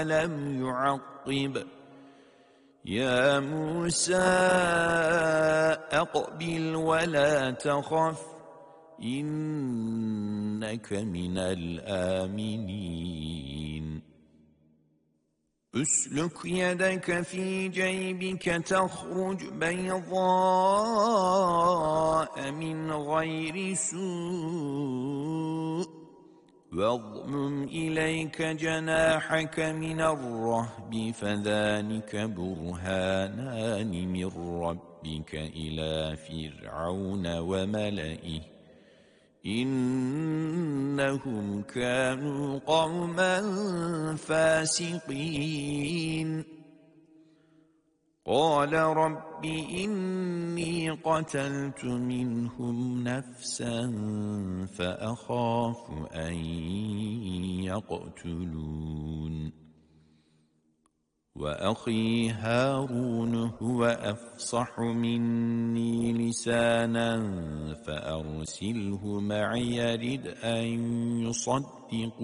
لم يعقب يا موسى أقبل ولا تخف إنك من الآمنين أسلك يدك في جيبك تخرج بيضاء من غير سوء واضمم إليك جناحك من الرهب فذلك برهانان من ربك إلى فرعون وملئه إنهم كانوا قوما فاسقين قال رب إني قتلت منهم نفسا فأخاف أن يقتلون وأخي هارون هو أفصح مني لسانا فأرسله معي يرد أن يصدق